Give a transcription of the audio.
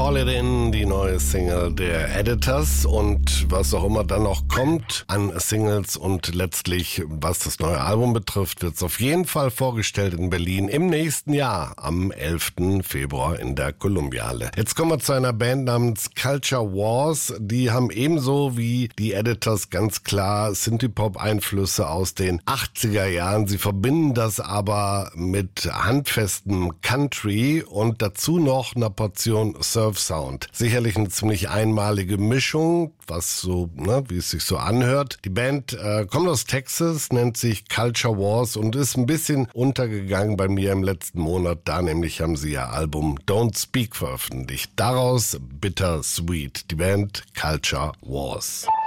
Call It In, die neue Single der Editors, und was auch immer dann noch kommt an Singles und letztlich, was das neue Album betrifft, wird es auf jeden Fall vorgestellt in Berlin im nächsten Jahr am 11. Februar in der Columbiale. Jetzt kommen wir zu einer Band namens Culture Wars. Die haben ebenso wie die Editors ganz klar Synthie-Pop-Einflüsse aus den 80er Jahren. Sie verbinden das aber mit handfestem Country und dazu noch einer Portion Surf-Sound. Sicherlich eine ziemlich einmalige Mischung, was so, wie es sich so anhört. Die Band kommt aus Texas, nennt sich Culture Wars und ist ein bisschen untergegangen bei mir im letzten Monat. Da nämlich haben sie ihr Album Don't Speak veröffentlicht. Daraus Bitter Sweet, die Band Culture Wars.